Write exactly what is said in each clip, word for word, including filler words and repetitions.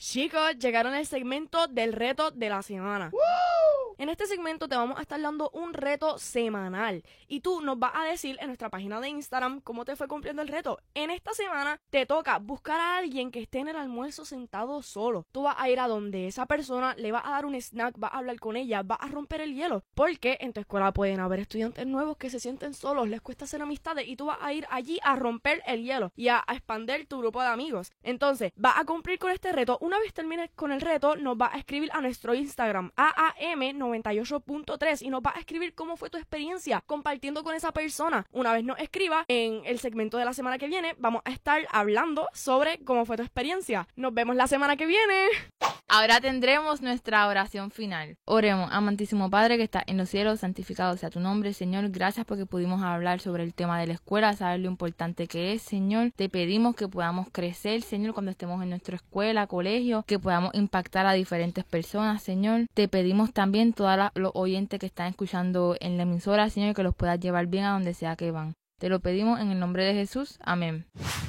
Chicos, llegaron al segmento del reto de la semana. ¡Woo! En este segmento te vamos a estar dando un reto semanal y tú nos vas a decir en nuestra página de Instagram cómo te fue cumpliendo el reto. En esta semana te toca buscar a alguien que esté en el almuerzo sentado solo. Tú vas a ir a donde esa persona, le vas a dar un snack, vas a hablar con ella, vas a romper el hielo. Porque en tu escuela pueden haber estudiantes nuevos que se sienten solos, les cuesta hacer amistades y tú vas a ir allí a romper el hielo y a, a expandir tu grupo de amigos. Entonces, vas a cumplir con este reto. Una vez termines con el reto, nos vas a escribir a nuestro Instagram, A A M noventa y ocho punto tres, y nos vas a escribir cómo fue tu experiencia compartiendo con esa persona. Una vez nos escriba, en el segmento de la semana que viene, vamos a estar hablando sobre cómo fue tu experiencia. Nos vemos la semana que viene. Ahora tendremos nuestra oración final. Oremos. Amantísimo Padre que está en los cielos, santificado sea tu nombre. Señor, gracias porque pudimos hablar sobre el tema de la escuela, saber lo importante que es. Señor, te pedimos que podamos crecer, Señor, cuando estemos en nuestra escuela, colegio, que podamos impactar a diferentes personas, Señor. Te pedimos también todos los oyentes que están escuchando en la emisora, Señor, que los puedas llevar bien a donde sea que van. Te lo pedimos en el nombre de Jesús. Amén.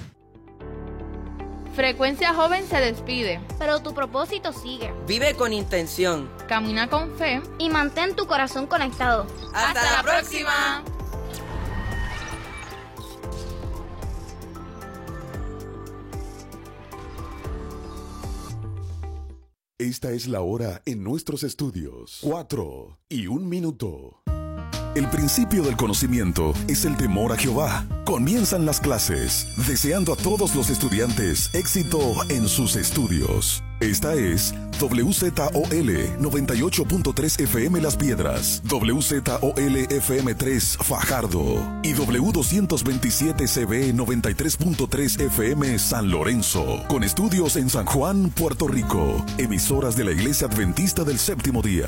Frecuencia Joven se despide. Pero tu propósito sigue. Vive con intención. Camina con fe. Y mantén tu corazón conectado. ¡Hasta, Hasta la próxima! Esta es la hora en nuestros estudios. Cuatro y un minuto. El principio del conocimiento es el temor a Jehová. Comienzan las clases, deseando a todos los estudiantes éxito en sus estudios. Esta es W Z O L noventa y ocho punto tres F M Las Piedras, W Z O L F M tres Fajardo y W doscientos veintisiete C B noventa y tres punto tres F M San Lorenzo, con estudios en San Juan, Puerto Rico, emisoras de la Iglesia Adventista del Séptimo Día.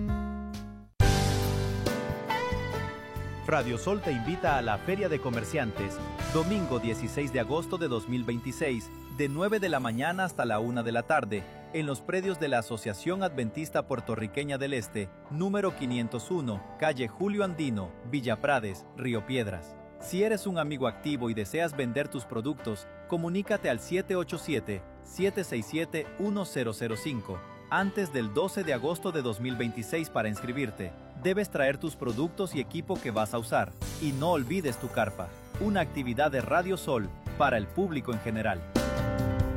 Radio Sol te invita a la Feria de Comerciantes, domingo dieciséis de agosto de dos mil veintiséis, de nueve de la mañana hasta la una de la tarde, en los predios de la Asociación Adventista Puertorriqueña del Este, número quinientos uno, calle Julio Andino, Villa Prades, Río Piedras. Si eres un amigo activo y deseas vender tus productos, comunícate al siete ocho siete, siete seis siete, uno cero cero cinco antes del doce de agosto de dos mil veintiséis para inscribirte. Debes traer tus productos y equipo que vas a usar. Y no olvides tu carpa, una actividad de Radio Sol para el público en general.